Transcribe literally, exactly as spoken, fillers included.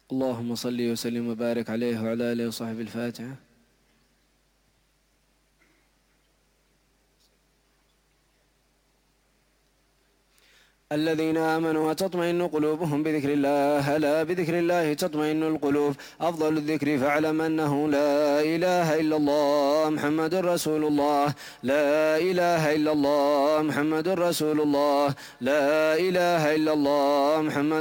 اللهم صل وسلم وبارك عليه وعلى آله وصحبه. الفاتحة. الذين آمنوا وتطمئن قلوبهم بذكر الله، ألا بذكر الله تطمئن القلوب. أفضل الذكر فاعلم أنه لا إله إلا الله محمد رسول الله. لا إله إلا الله محمد رسول الله. لا إله إلا الله محمد